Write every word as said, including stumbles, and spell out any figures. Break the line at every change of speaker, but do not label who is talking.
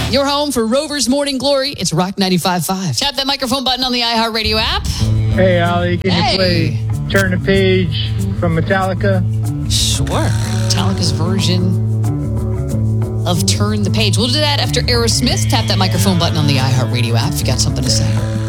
Your home for Rover's Morning Glory. It's Rock ninety-five point five. Tap that microphone button on the iHeartRadio app.
Hey, Ali, can
Hey.
you play Turn the Page from Metallica?
Sure. Metallica's version of Turn the Page. We'll do that after Aerosmith. Tap that microphone button on the iHeartRadio app if you got something to say.